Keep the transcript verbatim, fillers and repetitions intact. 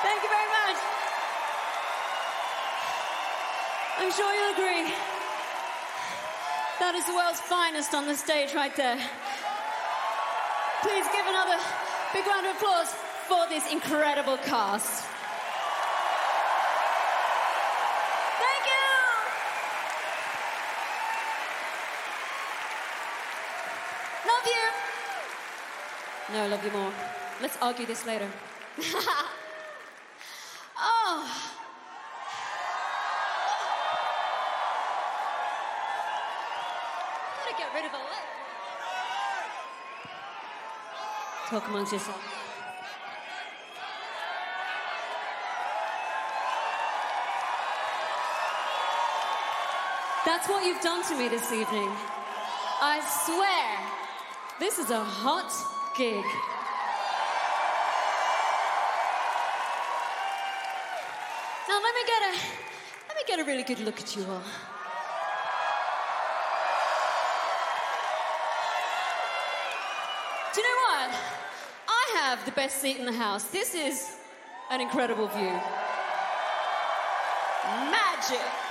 Thank you very much. I'm sure you'll agree. That is the world's finest on the stage right there. Please give another big round of applause for this incredible cast. Thank you. Love you. No, I love you more. Let's argue this later. Oh. I gotta get rid of a leg. Talk amongst yourselves. That's what you've done to me this evening. I swear, this is a hot gig. Now let me get a let me get a really good look at you all. Do you know what? I have the best seat in the house. This is an incredible view. Magic.